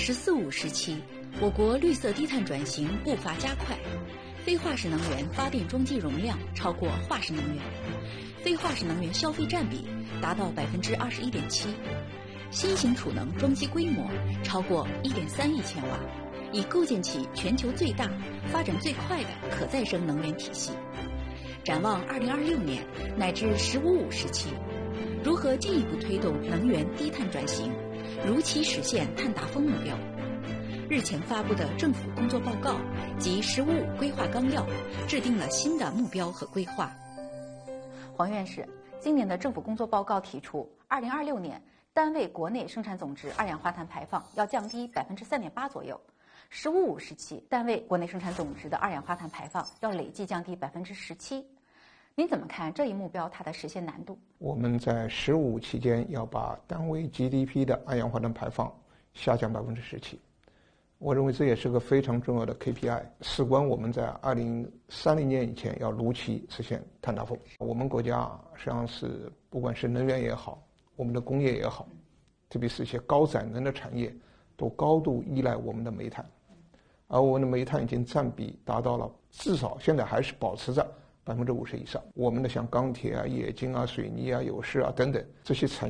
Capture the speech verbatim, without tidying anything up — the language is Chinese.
十四五时期，我国绿色低碳转型步伐加快，非化石能源发电装机容量超过化石能源，非化石能源消费占比达到百分之二十一点七，新型储能装机规模超过一点三亿千瓦，已构建起全球最大、发展最快的可再生能源体系。展望二零二六年乃至“十五五”时期，如何进一步推动能源低碳转型，如期实现碳达峰目标？日前发布的政府工作报告及“十五五”规划纲要，制定了新的目标和规划。 黄院士，今年的政府工作报告提出，二零二六年单位国内生产总值二氧化碳排放要降低百分之三点八左右。十五五时期，单位国内生产总值的二氧化碳排放要累计降低百分之十七。您怎么看这一目标它的实现难度？ 我们在十五期间要把单位 G D P 的二氧化碳排放下降百分之十七。我认为这也是个非常重要的 K P I， 事关我们在二零三零年以前要如期实现碳达峰。我们国家实际上是不管是能源也好，我们的工业也好，特别是一些高载能的产业，都高度依赖我们的煤炭，而我们的煤炭已经占比达到了至少现在还是保持着百分之五十以上。我们的像钢铁啊、冶金啊、水泥啊、有饰啊等等这些产业